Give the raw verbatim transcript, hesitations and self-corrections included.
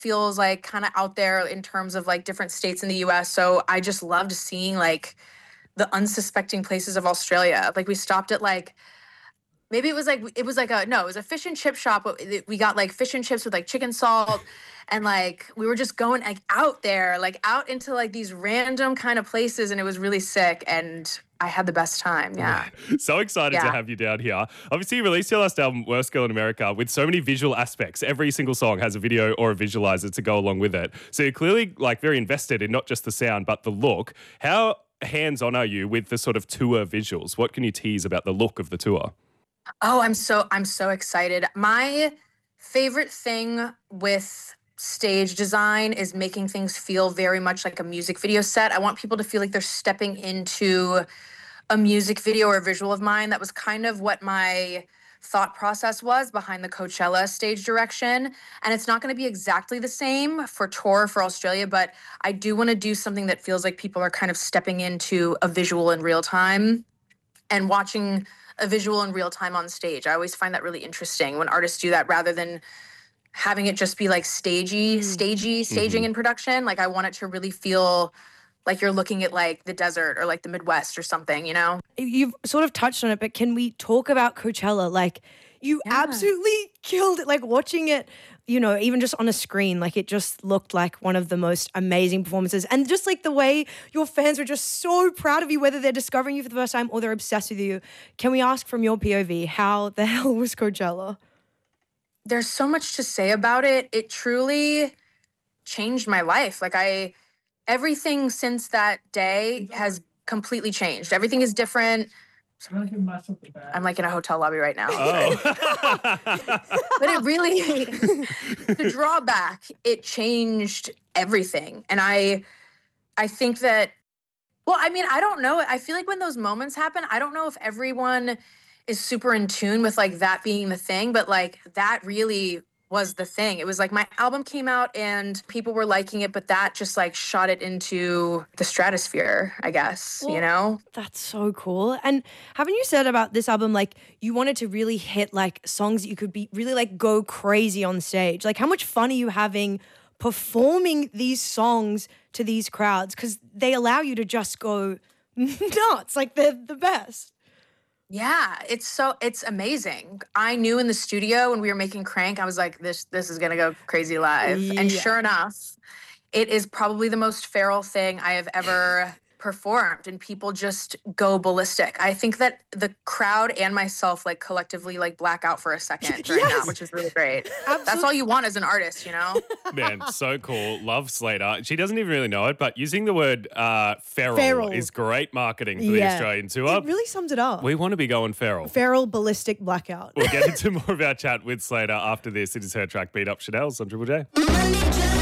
feels like kind of out there in terms of like different states in the U S. So I just loved seeing like the unsuspecting places of Australia. Like we stopped at like maybe it was like it was like a no, it was a fish and chip shop. But we got like fish and chips with like chicken salt, and like we were just going like out there, like out into like these random kind of places, and it was really sick. And I had the best time. Yeah. So excited Yeah. to have you down here. Obviously, you released your last album, Worst Girl in America, with so many visual aspects. Every single song has a video or a visualizer to go along with it. So you're clearly like very invested in not just the sound, but the look. How hands-on are you with the sort of tour visuals? What can you tease about the look of the tour? Oh, I'm so I'm so excited. My favorite thing with stage design is making things feel very much like a music video set. I want people to feel like they're stepping into a music video or a visual of mine. That was kind of what my thought process was behind the Coachella stage direction. And it's not going to be exactly the same for tour for Australia, but I do want to do something that feels like people are kind of stepping into a visual in real time and watching a visual in real time on stage. I always find that really interesting when artists do that rather than having it just be like stagey, Mm. stagey, staging Mhm. in production. Like I want it to really feel like you're looking at like the desert or like the Midwest or something, you know? You've sort of touched on it, but can we talk about Coachella? Like, you Yeah. absolutely killed it. Like, watching it, you know, even just on a screen, like, it just looked like one of the most amazing performances. And just like the way your fans were just so proud of you, whether they're discovering you for the first time or they're obsessed with you. Can we ask from your P O V, how the hell was Coachella? There's so much to say about it. It truly changed my life. Like I, everything since that day has completely changed. Everything is different. I'm like in a hotel lobby right now. Oh. But it really, the drawback, it changed everything. And I, I think that, well, I mean, I don't know. I feel like when those moments happen, I don't know if everyone is super in tune with like that being the thing, but like that really was the thing. It was like my album came out and people were liking it, but that just like shot it into the stratosphere, I guess, Well, you know? That's so cool. And haven't you said about this album, like, you wanted to really hit like songs that you could be really like go crazy on stage? Like, how much fun are you having performing these songs to these crowds? Because they allow you to just go nuts. Like, they're the best. Yeah, it's so it's amazing. I knew in the studio when we were making Crank, I was like, this this is gonna go crazy live. And Yeah. sure enough, it is probably the most feral thing I have ever performed, and people just go ballistic. I think that the crowd and myself like collectively like black out for a second during Yes. that, which is really great. That's Absolutely. all you want as an artist, you know? Man, so cool. Love Slater. She doesn't even really know it, but using the word uh, feral, Feral. is great marketing for the Yeah. Australian tour. It really sums it up. We want to be going feral. Feral ballistic blackout. We'll get into more of our chat with Slater after this. It is her track Beat Up Chanel's on Triple J.